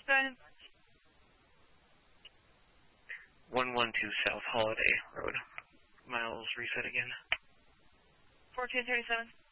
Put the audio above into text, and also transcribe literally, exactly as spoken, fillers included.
Go ahead. one one two South Holiday Road. Miles reset again. fourteen thirty-seven.